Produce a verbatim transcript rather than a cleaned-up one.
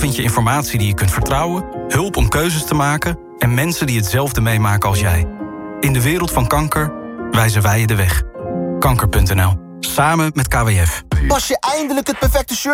vind je informatie die je kunt vertrouwen, hulp om keuzes te maken en mensen die hetzelfde meemaken als jij. In de wereld van kanker wijzen wij je de weg. Kanker punt n l. Samen met K W F. Pas je eindelijk het perfecte shirt